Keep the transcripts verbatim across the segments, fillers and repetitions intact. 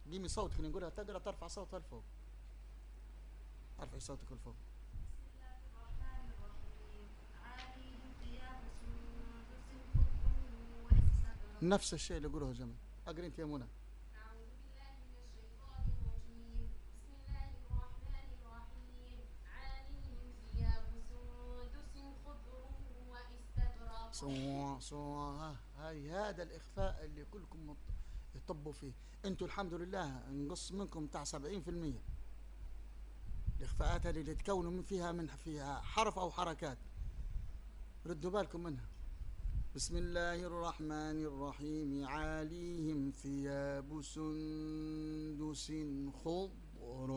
قيمي صوتك نقولها تقرأ ترفع صوتها لفوق. ارفعي صوتك لفوق. بسم الله الرحمن الرحيم عليهم ثياب سندس خضر واستبرق. نفس الشيء اللي يقوله جميل. اقري انت يا منى. أعوذ بالله من الشيطان الرجيم بسم الله الرحمن الرحيم عليهم ثياب سندس خضر واستبرق. صوا صوا ها هاي هذا الاخفاء اللي كلكم مط- يطبوا فيه. انتوا الحمد لله نقص منكم بتاع سبعين في المية. الاخفاءات هذه اللي تكونوا من فيها من فيها حرف او حركات، ردوا بالكم منها. بسم الله الرحمن الرحيم عاليهم ثياب سندس خضر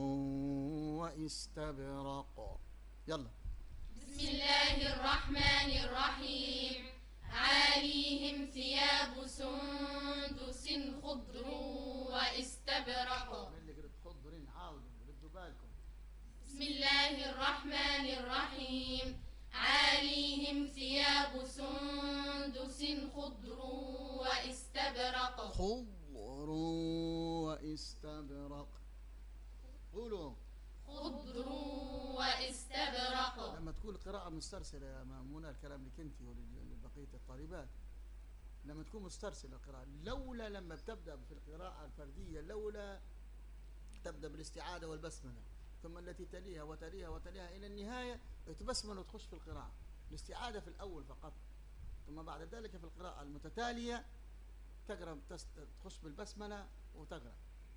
واستبرق. يلا. بسم الله الرحمن الرحيم عليهم ثياب سندس خضر واستبرق. من اللي قلت خضر عاودوا ردوا بالكم. بسم الله الرحمن الرحيم عليهم ثياب سندس خضر واستبرق. خضر واستبرق. قولوا. خضر واستبرق. لما تكون القراءة مسترسلة يا منى، الكلام لك انت ولبقية الطالبات، لما تكون مسترسلة القراءة، لولا لما بتبدأ في القراءة الفردية، لولا تبدأ بالاستعاذة والبسملة ثم التي تليها وتليها وتليها إلى النهاية، تبسمل وتخش في القراءة. الاستعاذة في الأول فقط، ثم بعد ذلك في القراءة المتتالية تقرأ تخش بالبسملة وتقرأ،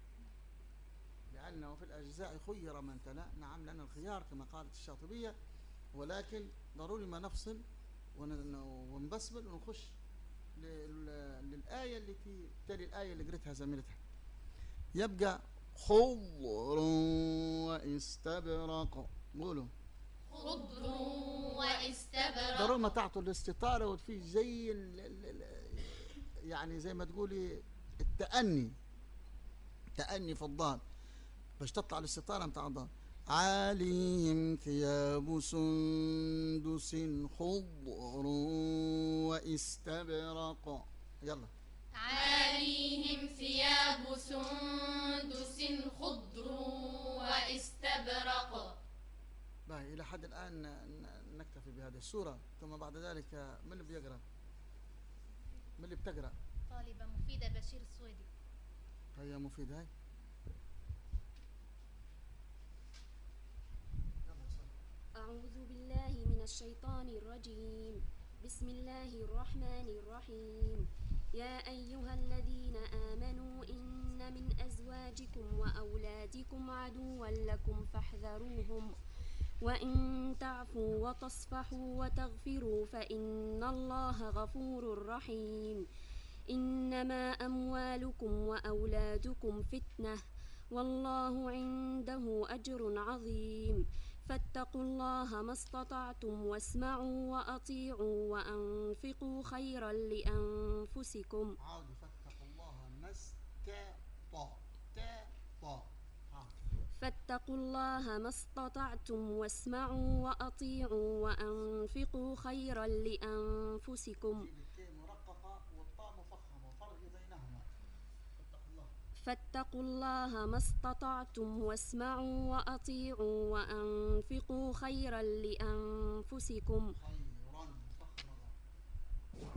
لأنه في الأجزاء خير من تلا. نعم لنا الخيار كما قالت الشاطبية، ولكن ضروري ما نفصل ونبسمل ونخش للآية التي تلي الآية اللي قريتها زميلتها. يبقى خضر واستبرق. قولوا. خضر واستبرق. ضروري ما تعطوا الاستطالة وفي زي ال ال يعني زي ما تقولي التأني، تأني في الضاد باش تطلع الاستطالة متاع الضاد. عليهم ثياب سندس خضر واستبرق. يلا. عليهم ثياب سندس خضر واستبرق. باهي إلى حد الآن نكتفي بهذه السورة، ثم بعد ذلك من اللي بيقرأ؟ من اللي بتقرأ؟ طالبة مفيدة بشير السويدي. هيا مفيد هاي. أعوذ بالله من الشيطان الرجيم بسم الله الرحمن الرحيم يا أيها الذين آمنوا إن من أزواجكم وأولادكم عدوا لكم فاحذروهم وإن تعفوا وتصفحوا وتغفروا فإن الله غفور رحيم. إنما أموالكم وأولادكم فتنة والله عنده أجر عظيم. فاتقوا الله ما استطعتم واسمعوا وأطيعوا وأنفقوا خيرا لأنفسكم. عاودوا. فاتقوا الله ما استطعتم. فاتقوا الله ما استطعتم واسمعوا وأطيعوا وأنفقوا خيرا لأنفسكم. مرققة والطاء مفخمة، فرق بينهما. فاتقوا الله. فاتقوا الله ما استطعتم واسمعوا وأطيعوا وأنفقوا خيرا لأنفسكم. خيرا فخمة.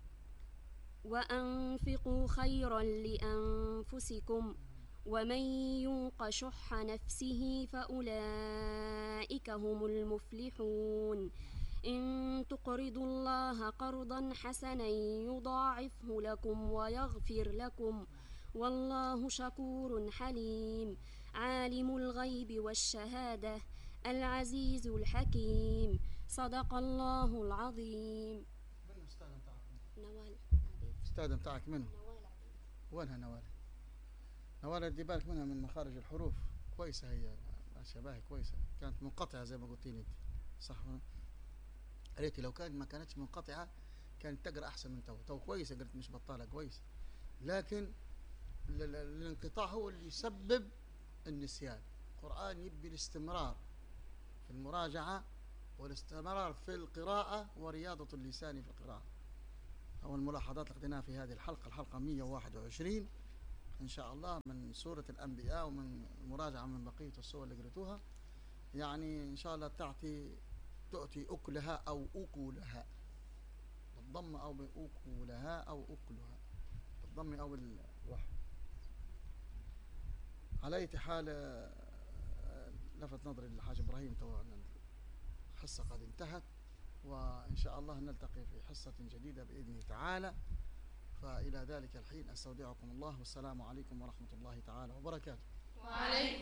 وأنفقوا خيرا لأنفسكم ومن يوق شح نفسه فأولئك هم المفلحون. إن تقرضوا الله قرضا حسنا يضاعفه لكم ويغفر لكم والله شكور حليم. عالم الغيب والشهادة العزيز الحكيم. صدق الله العظيم. من الأستاذ بتاعك؟ نوال. الأستاذ بتاعك منه؟ نوال عبيد. وينها نوال؟ نوال ادي بالك منها من مخارج الحروف كويسة، هي شباهي كويسة، كانت منقطعة زي ما قلتي لي صح. ريتي لو كانت ما كانتش منقطعة كانت تقرأ أحسن من تو. تو كويسة قلت مش بطالة كويس، لكن الانقطاع هو اللي يسبب النسيان. القرآن يبي الاستمرار في المراجعة والاستمرار في القراءة ورياضة اللسان في القراءة. أول ملاحظات لقيناها في هذه الحلقة، الحلقة مئة وواحد وعشرين، إن شاء الله من سورة الأنبياء ومن مراجعة من بقية السور اللي قريتوها، يعني إن شاء الله تعطي تؤتي أكلها أو أكلها بالضم أو بأكلها أو أكلها بالضم أو بالوحد. على أي حال لفت نظري الحاج إبراهيم تو أن الحصة قد انتهت، وإن شاء الله نلتقي في حصة جديدة بإذنه تعالى. فإلى ذلك الحين أستودعكم الله، والسلام عليكم ورحمة الله تعالى وبركاته. وعليكم